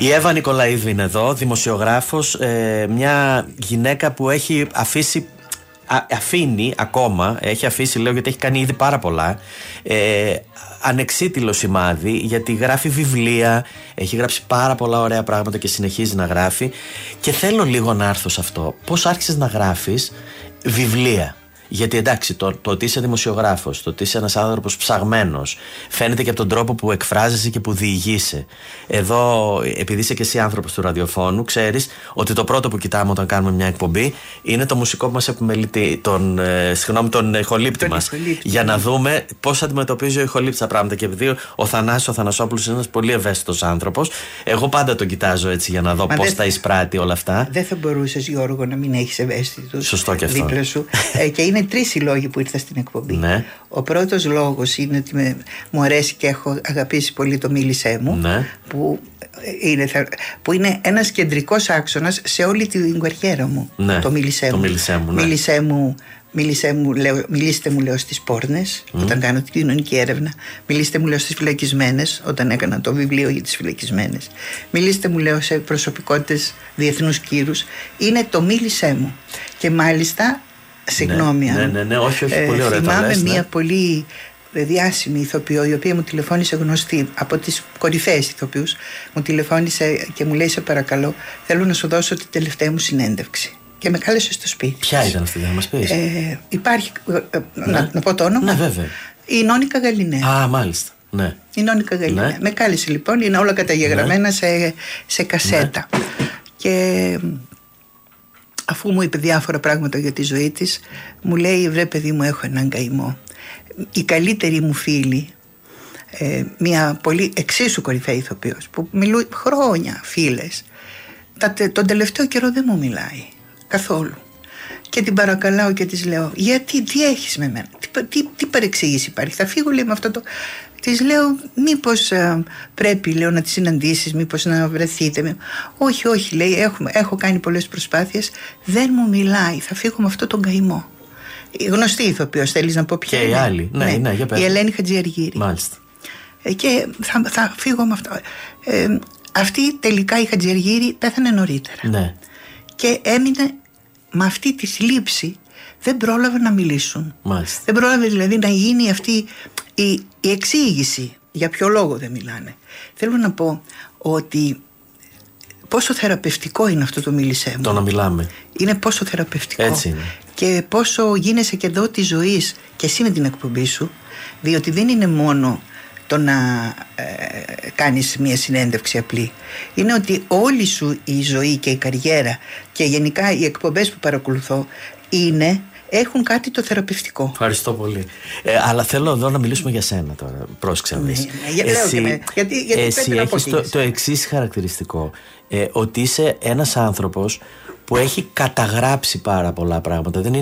Η Εύα Νικολαίδου είναι εδώ, δημοσιογράφος, μια γυναίκα που έχει αφήνει ακόμα, έχει αφήσει λέω γιατί έχει κάνει ήδη πάρα πολλά, ανεξίτηλο σημάδι, γιατί γράφει βιβλία, έχει γράψει πάρα πολλά ωραία πράγματα και συνεχίζει να γράφει. Και θέλω λίγο να έρθω σε αυτό. Πώς άρχισες να γράφεις βιβλία? Γιατί εντάξει, το ότι είσαι δημοσιογράφος, το ότι είσαι ένας άνθρωπος ψαγμένος, φαίνεται και από τον τρόπο που εκφράζεσαι και που διηγείσαι. Εδώ, επειδή είσαι και εσύ άνθρωπος του ραδιοφώνου, ξέρεις ότι το πρώτο που κοιτάμε όταν κάνουμε μια εκπομπή είναι το μουσικό που μας επιμελητεί, τον ηχολήπτη μας. Για να δούμε πώς αντιμετωπίζει ο ηχολήπτης τα πράγματα. Και επειδή ο Θανάσης ο Θανασόπουλος είναι ένας πολύ ευαίσθητος άνθρωπος, εγώ πάντα τον κοιτάζω έτσι για να δω πώς τα εισπράττει όλα αυτά. Δεν θα μπορούσες, Γιώργο, να μην έχεις ευαίσθητους. Σωστό και αυτό. Δίπλα σου. Και είναι 3 οι λόγοι που ήρθα στην εκπομπή. Ναι. Ο πρώτος λόγος είναι ότι μου αρέσει και έχω αγαπήσει πολύ το «Μίλησέ μου», ναι, που είναι ένας κεντρικός άξονας σε όλη την καριέρα μου. Ναι. Το «Μίλησέ μου». Ναι. Μίλησέ μου, μιλήστε μου, λέω, στις πόρνες, όταν κάνω την κοινωνική έρευνα. Μιλήστε μου, λέω, στις φυλακισμένες, όταν έκανα το βιβλίο για τις φυλακισμένες. Μιλήστε μου, λέω, σε προσωπικότητες διεθνούς κύρους. Είναι το «Μίλησέ μου». Και μάλιστα, συγγνώμη, όχι, πολύ ωραία. Θυμάμαι μια πολύ διάσημη ηθοποιό, η οποία μου τηλεφώνησε, γνωστή από τις κορυφαίες ηθοποιούς, μου τηλεφώνησε και μου λέει: σε παρακαλώ, θέλω να σου δώσω την τελευταία μου συνέντευξη. Και με κάλεσε στο σπίτι. Ποια ήταν αυτή, να μας πεις? Υπάρχει. Να πω το όνομα? Ναι, βέβαια. Η Νόνικα Γαλινέα. Α, μάλιστα. Ναι. Η Νόνικα Γαλινέα. Ναι. Με κάλεσε λοιπόν, είναι όλα καταγεγραμμένα σε κασέτα. Ναι. Και αφού μου είπε διάφορα πράγματα για τη ζωή της, μου λέει: βρε παιδί μου, έχω έναν καημό. Η καλύτερη μου φίλη, μια πολύ εξίσου κορυφαία ηθοποιός, που μιλούν χρόνια, φίλες, τον τελευταίο καιρό δεν μου μιλάει καθόλου. Και την παρακαλάω και της λέω: γιατί, τι έχεις με μένα, τι παρεξήγηση υπάρχει? Θα φύγω, λέει, με αυτό το. Της λέω: μήπως πρέπει, λέω, να τη συναντήσεις, μήπως να βρεθείτε? Όχι, όχι, λέει, έχω κάνει πολλές προσπάθειες, δεν μου μιλάει, θα φύγω με αυτό τον καημό. Η γνωστή ηθοποιός, θέλεις να πω ποια? Και η άλλη, ναι, για πέρα. Η Ελένη Χατζιαργύρη. Μάλιστα. Και θα φύγω με αυτό. Αυτή τελικά, η Χατζιαργύρη, πέθανε νωρίτερα. Ναι. Και έμεινε με αυτή τη θλίψη, δεν πρόλαβε να μιλήσουν. Μάλιστα. Δεν πρόλαβε δηλαδή να γίνει αυτή η εξήγηση για ποιο λόγο δεν μιλάνε. Θέλω να πω ότι πόσο θεραπευτικό είναι αυτό το «Μίλησέ μου». Το να μιλάμε. Είναι πόσο θεραπευτικό. Έτσι είναι. Και πόσο γίνεσαι και εδώ της ζωής και εσύ με την εκπομπή σου, διότι δεν είναι μόνο το να κάνεις μια συνέντευξη απλή. Είναι ότι όλη σου η ζωή και η καριέρα και γενικά οι εκπομπές που παρακολουθώ έχουν κάτι το θεραπευτικό. Ευχαριστώ πολύ. Αλλά θέλω εδώ να μιλήσουμε για σένα τώρα. Πρόσεξε να δεις. Γιατί εσύ έχεις το εξής χαρακτηριστικό. Ότι είσαι ένας άνθρωπος που έχει καταγράψει πάρα πολλά πράγματα. Δεν